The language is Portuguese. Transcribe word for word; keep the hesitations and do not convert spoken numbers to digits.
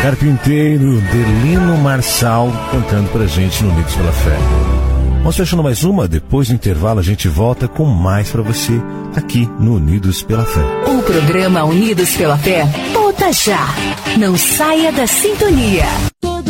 Carpinteiro, Delino Marçal, cantando pra gente no Unidos pela Fé. Vamos fechando mais uma, depois do intervalo a gente volta com mais pra você aqui no Unidos pela Fé. O programa Unidos pela Fé volta já. Não saia da sintonia.